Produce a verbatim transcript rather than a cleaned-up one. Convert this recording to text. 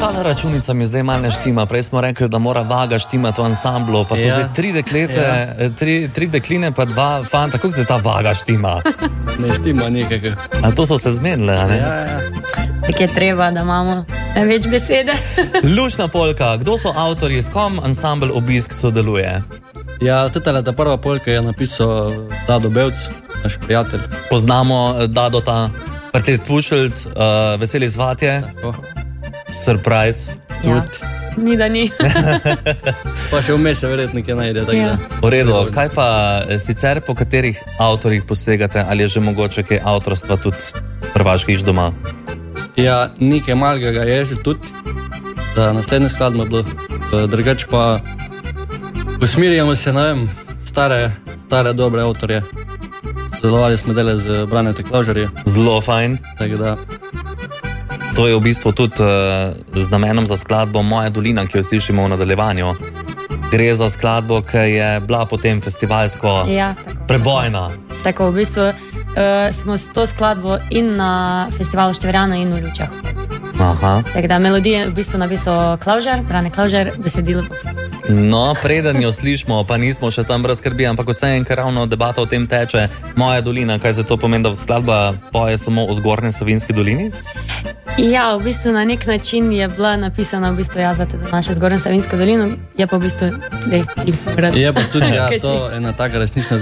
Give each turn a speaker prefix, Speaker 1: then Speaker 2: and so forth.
Speaker 1: ta računica mi zdaj malo ne štima. Prej smo rekli, da mora vaga štimati v ansamblu, pa so ja. zdaj tri deklete, ja. tri, tri dekline pa dva fanta. Kako zdaj ta vaga štima?
Speaker 2: Ne štima nekaj.
Speaker 1: A to so se zmenile, a ne?
Speaker 2: Ja, ja.
Speaker 3: Tak je treba, da imamo več besede.
Speaker 1: Luštna polka. Kdo so avtorji, s kom ansambl Obisk sodeluje?
Speaker 2: Ja, teta ta prva polka je napisal Dado Bevc, naš prijatelj.
Speaker 1: Poznamo Dadota, Partet Pušelc, uh, Veseli svatje.
Speaker 2: Tako.
Speaker 1: Surprise.
Speaker 3: Ja. Ni da ni.
Speaker 2: Pa še vmes se verjetno nekaj najde.
Speaker 3: Ja.
Speaker 1: V redu, kaj pa sicer po katerih avtorjih posegate? Ali je že mogoče kaj avtorstva tudi prvaških doma?
Speaker 2: Ja, nekaj malega je že tudi, da naslednje skladbo bilo. Drugač pa usmirjamo se, ne vem, stare, stare dobre avtorje. Sodelovali smo dele z Branete Klaužarje.
Speaker 1: Zelo fajn.
Speaker 2: Tako da.
Speaker 1: To je v bistvu tudi uh, z namenom za skladbo Moja dolina, ki jo slišimo v nadaljevanju. Gre za skladbo, ki je bila potem festivalsko
Speaker 3: Ja, tako.
Speaker 1: prebojna.
Speaker 3: Tako, v bistvu uh, smo s to skladbo in na festivalu Števerjana in v Lučah.
Speaker 1: Aha.
Speaker 3: Tako da melodije v bistvu napisal Klaužar, Brane Klaužar, besedilo.
Speaker 1: No, preden jo slišimo, pa nismo še tam brez skrbi, ampak vseeno, ker ravno debata o tem teče, Moja dolina, kaj za to pomeni, da skladba poje samo o Zgornji Savinjski dolini?
Speaker 3: Ja, v bistvu na nek način je bila napisana v bistvu ja, za našo Zgornjo Savinjsko dolino, je pa v bistvu tudi
Speaker 2: Je pa tudi ja, to ena taka resnična